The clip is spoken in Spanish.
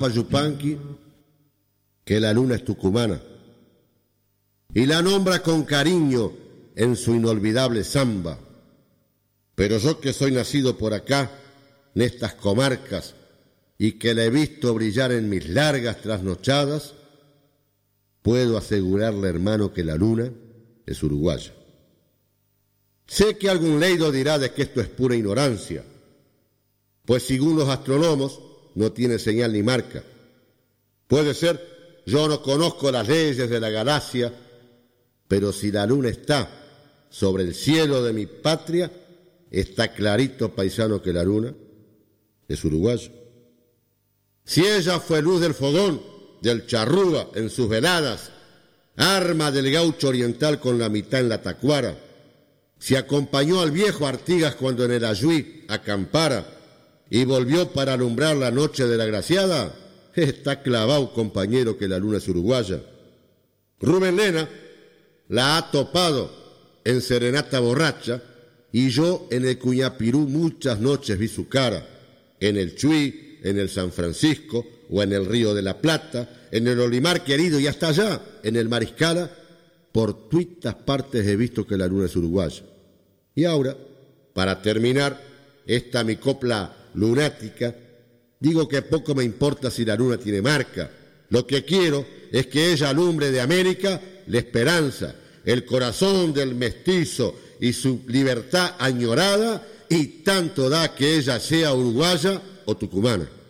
Yupanqui que la luna es tucumana y la nombra con cariño en su inolvidable samba. Pero yo que soy nacido por acá, en estas comarcas, y que la he visto brillar en mis largas trasnochadas, puedo asegurarle, hermano, que la luna es uruguaya. Sé que algún leido dirá de que esto es pura ignorancia, pues según los astrónomos no tiene señal ni marca. Puede ser, yo no conozco las leyes de la galaxia, pero si la luna está sobre el cielo de mi patria, está clarito, paisano, que la luna es uruguaya. Si ella fue luz del fogón, del charrúa en sus veladas, arma del gaucho oriental con la mitad en la tacuara, si acompañó al viejo Artigas cuando en el Ayuí acampara y volvió para alumbrar la noche de la graciada, está clavado, compañero, que la luna es uruguaya. Rubén Lena la ha topado en serenata borracha y yo en el Cuñapirú muchas noches vi su cara, en el Chuy, en el San Francisco o en el Río de la Plata, en el Olimar querido y hasta allá, en el Mariscala, por tuitas partes he visto que la luna es uruguaya. Y ahora, para terminar esta mi copla lunática, digo que poco me importa si la luna tiene marca. Lo que quiero es que ella alumbre de América la esperanza, el corazón del mestizo y su libertad añorada, y tanto da que ella sea uruguaya o tucumana.